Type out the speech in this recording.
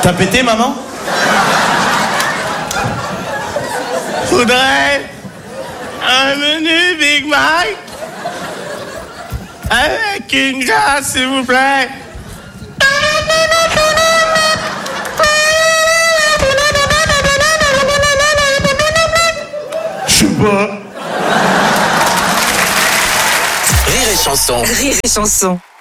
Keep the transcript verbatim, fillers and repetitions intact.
T'as pété, maman? Faudrait un menu Big Mac avec une glace, s'il vous plaît. Je sais pas. Rire et chanson. Rire et chanson.